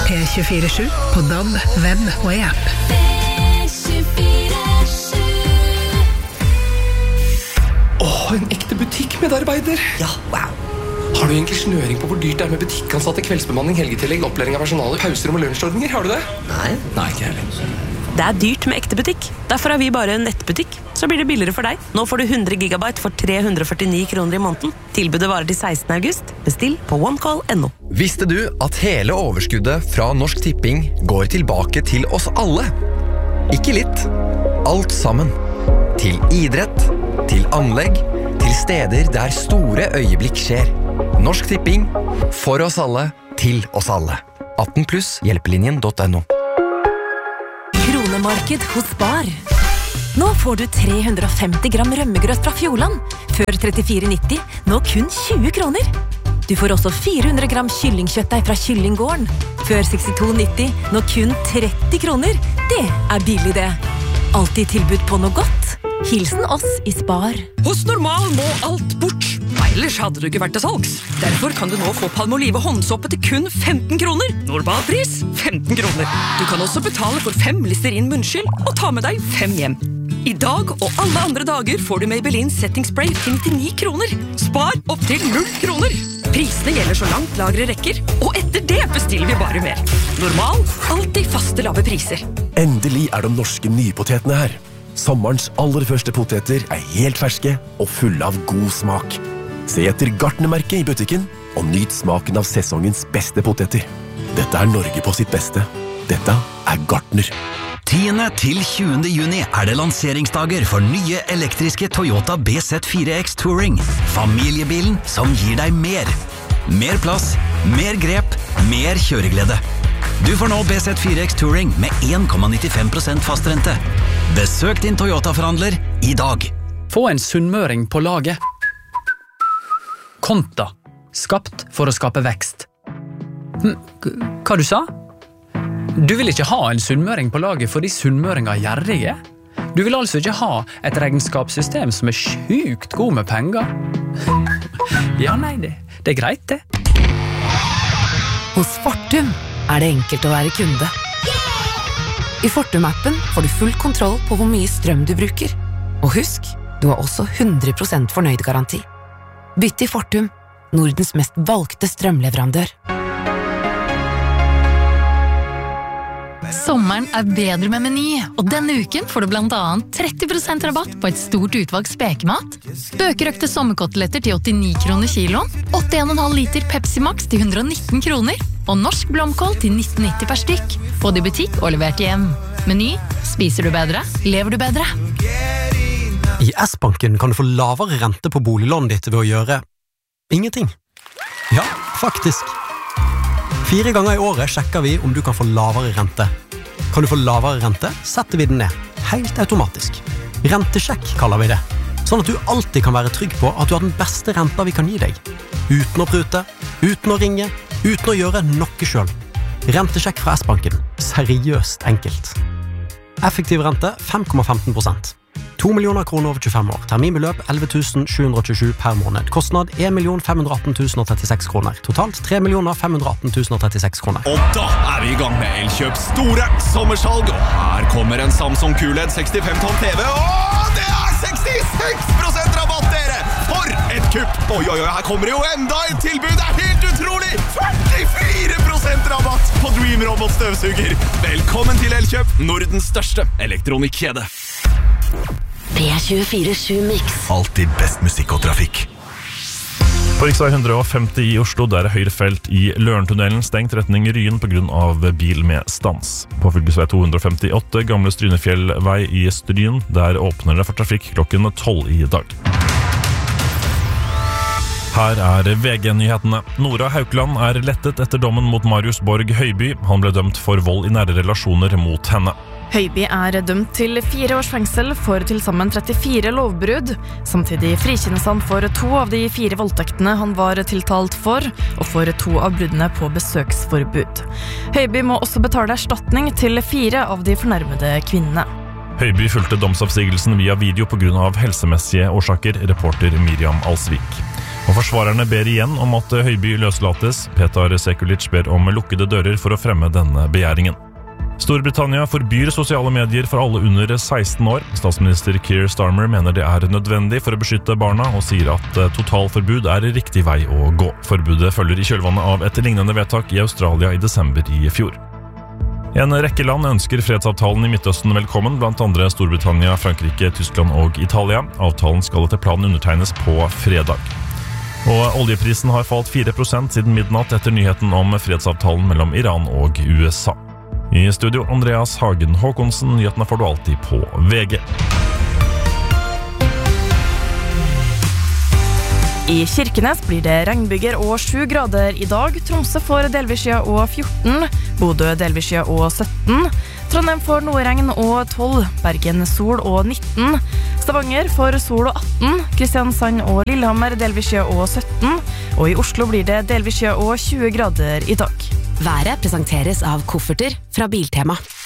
P24/7 på DAB, web og i app. En ekte butikkmedarbeider. Ja, wow. Har du egentlig snøring på hvor dyrt det med butikkansatte, kveldsbemanning, helgetillegg, opplæring av personalet, pauser og lunsjordninger? Har du det? Nei, ikke heller. Det dyrt med ekte butikk. Derfor har vi bare en nettbutikk. Så blir det billigere for deg. Nå får du 100 gigabyte for 349 kroner i måneden. Tilbudet varer til 16. august. Bestill på onecall.no. Visste du at hele overskuddet fra Norsk Tipping går tilbake til oss alle? Ikke litt. Alt sammen. Til idrett, til anlegg, til steder der store øyeblikk skjer. Norsk Tipping, for oss alle, til oss alle. 18+ hjelpelinjen.no. Kronemarked hos Spar. Nå får du 350 gram rømmegrøt fra Fjordland. Før 34,90, nå kun 20 kroner. Du får også 400 gram kyllingkjøttdeig fra Kyllinggården. Før 62,90, nå kun 30 kroner. Det billig det. Alltid tilbud på noe godt. Hilsen oss i Spar. Hos Normal må alt bort. Ellers hadde du ikke vært til salgs. Derfor kan du nå få Palmolive håndsåpe til kun 15 kroner. Normalpris 15 kroner. Du kan også betale for 5 Listerin munnskyld og ta med deg 5 hjem. I dag og alle andre dager får du Maybelline Setting Spray til 99 kroner. Spar opp til 0 kroner. Prisene gjelder så langt lagre rekker, og etter det bestiller vi bare mer. Normal, alltid faste lave priser. Endelig de norske nypotetene her. Sommerens aller første poteter helt ferske og fulle av god smak. Se etter Gartnermerket i butikken, og nyt smaken av sesongens beste poteter. Dette Norge på sitt beste. Dette Gartner. 10. til 20. juni det lanseringsdager for nye elektriske Toyota BZ4X Touring. Familiebilen som gir deg mer. Mer plass, mer grep, mer kjøreglede. Du får nå BZ4X Touring med 1,95% fastrente. Besøk din Toyota-forhandler i dag. Få en sunnmøring på laget. Konta. Skapt for å skape vekst. Hva du sa? Du vil ikke ha en sunnmøring på laget fordi sunnmøringer gjerrige? Du vil altså ikke ha et regnskapssystem som sjukt god med penger? Ja, nei, det greit det. Hos Fortum det enkelt å være kunde. I Fortum-appen får du full kontroll på hvor mye strøm du bruker. Og husk, du har også 100% fornøyd garanti. Bytt til Fortum, Nordens mest valgte strømleverandør. Sommeren bedre med Meny, og denne uken får du blant annet 30% rabatt på et stort utvalg spekemat, bøkerøkte sommerkoteletter til 89 kroner kiloen, 81,5 liter Pepsi Max til 119 kroner, og norsk blomkål til 19,90 per stykk. Få det i butikk og levert hjem. Meny, spiser du bedre, lever du bedre. I S-banken kan du få lavere rente på boliglånet ditt ved å gjøre ingenting. Ja, faktisk. 4 ganger i året sjekker vi om du kan få lavere rente. Kan du få lavere rente, setter vi den ned. Helt automatisk. Rentesjekk kaller vi det. Sånn at du alltid kan være trygg på at du har den beste renta vi kan gi deg. Uten å prute, uten å ringe, uten å gjøre noe selv. Rentesjekk fra S-banken. Seriøst enkelt. Effektiv rente 5,15%. 2 millioner kroner over 25 år. Terminbeløp 11 727 per måned. Kostnad 1 518 036 kroner. Totalt 3 518 036 kroner. Og da vi i gang med Elkjøps store sommersalg. Og her kommer en Samsung QLED 65-tom TV. Og det 66% rabatt, dere! For et kupp! Oi, her kommer det jo enda et tilbud. Det helt utrolig! 44% rabatt på Dream Robot støvsuger. Velkommen til Elkjøp, Nordens største elektronikkjede. P24/7 Mix. Alltid best musikk og trafikk. På riksvei 150 i Oslo, der høyre felt i Lørentunnelen stengt retning Ryen på grunn av bil med stans. På fylkesvei 258, gamle Strynefjellvei i Stryn, der åpner det for trafikk klokken 12 i dag. Her VG-nyhetene. Nora Haukeland lettet etter dommen mot Marius Borg Høiby. Han ble dømt for vold i nære relasjoner mot henne. Høiby dømt til 4 års fengsel for til sammen 34 lovbrudd. Samtidig frikjennes han for 2 av de 4 voldtektene han var tiltalt for, og for 2 av bruddene på besøksforbud. Høiby må også betale erstatning til 4 av de fornærmede kvinnene. Høiby fulgte domsoppsigelsen via video på grunn av helsemessige årsaker, reporter Miriam Alsvik. Og forsvarerne ber igjen om at Høiby løslates. Petar Sekulic ber om lukkede dører for å fremme denne begjæringen. Storbritannia forbyr sosiale medier for alle under 16 år. Statsminister Keir Starmer mener det er nødvendig for å beskytte barna, og sier at totalforbud er riktig vei å gå. Forbudet følger i kjølvannet av et lignende vedtak i Australia i desember i fjor. En rekke land ønsker fredsavtalen i Midtøsten velkommen, blant andre Storbritannia, Frankrike, Tyskland og Italia. Avtalen skal etter planen undertegnes på fredag. Og oljeprisen har falt 4% siden midnatt etter nyheten om fredsavtalen mellom Iran og USA. I studio Andreas Hagen Håkonsen, nyhetene får du alltid på VG. I Kirkenes blir det regnbyger og 7 grader i dag. Tromsø får delvis skya og 14, Bodø delvis skya og 17, Trondheim får noe regn og 12, Bergen sol og 19, Stavanger får sol og 18, Kristiansand og Lillehammer delvis skya og 17, og i Oslo blir det delvis skya og 20 grader i dag. Været presenteres av kofferter fra Biltema.